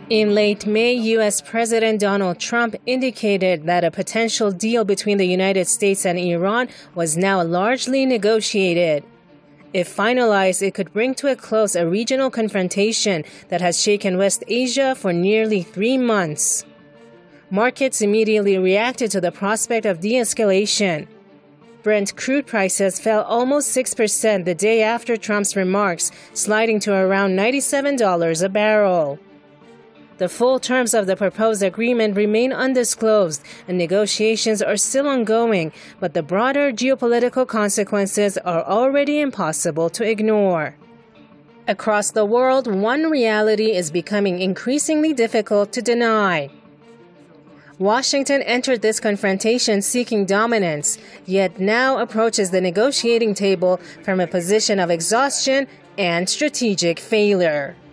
In late May, U.S. President Donald Trump indicated that a potential deal between the United States and Iran was now largely negotiated. If finalized, it could bring to a close a regional confrontation that has shaken West Asia for nearly 3 months. Markets immediately reacted to the prospect of de-escalation. Brent crude prices fell almost 6% the day after Trump's remarks, sliding to around $97 a barrel. The full terms of the proposed agreement remain undisclosed, and negotiations are still ongoing, but the broader geopolitical consequences are already impossible to ignore. Across the world, one reality is becoming increasingly difficult to deny. Washington entered this confrontation seeking dominance, yet now approaches the negotiating table from a position of exhaustion and strategic failure.